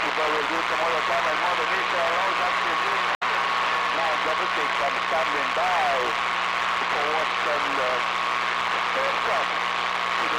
L'ultimo locale al modo Mr. Rosa Cesina. Now double six, I'm standing by for Watson aircraft.